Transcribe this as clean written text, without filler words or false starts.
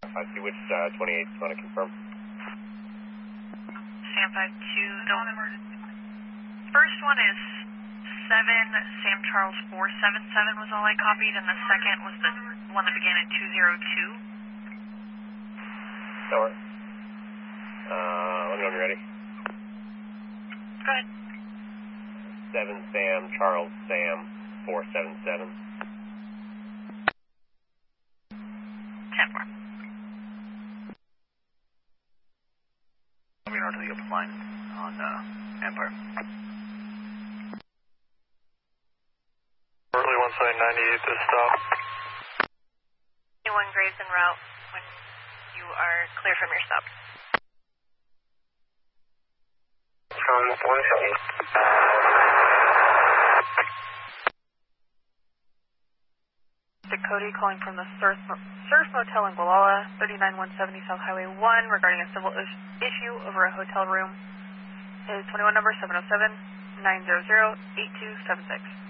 I see which 28 you want to confirm. Sam 52. The first one is 7 Sam Charles 477 was all I copied, and the second was the one that began in 202. Alright. Let me know when you're ready. Go ahead. 7 Sam Charles Sam 477. 10-4. Let me know to the open line on Empire. Early 1798 to stop. 21 Graves en route when you are clear from your stop. Dakota calling from the Surf Motel in Gualala, 39170 South Highway 1 regarding a civil issue over a hotel room. His 21 number 707-900-8276.